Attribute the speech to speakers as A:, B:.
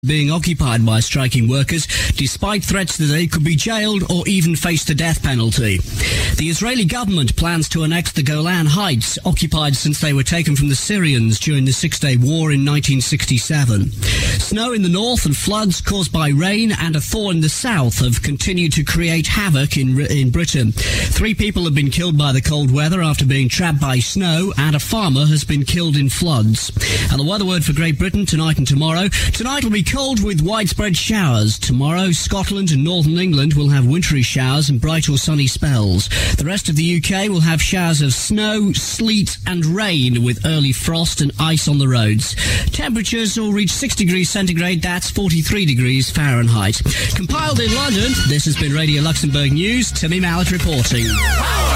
A: being occupied by striking workers, despite threats that they could be jailed or even face the death penalty. The Israeli government plans to annex the Golan Heights, occupied since they were taken from the Syrians during the Six-Day War in 1967. Snow in the north and floods caused by rain and a thaw in the south have continued to create havoc in Britain. 3 people have been killed by the cold weather after being trapped by snow, and a farmer has been killed in floods. And the weather word for Great Britain tonight and tomorrow. Tonight will be cold with widespread showers. Tomorrow, Scotland and northern England will have wintry showers and bright or sunny spells. The rest of the UK will have showers of snow, sleet and rain with early frost and ice on the roads. Temperatures will reach 6 degrees centigrade, that's 43 degrees Fahrenheit. Compiled in London, this has been Radio Luxembourg News. Timmy Mallet reporting.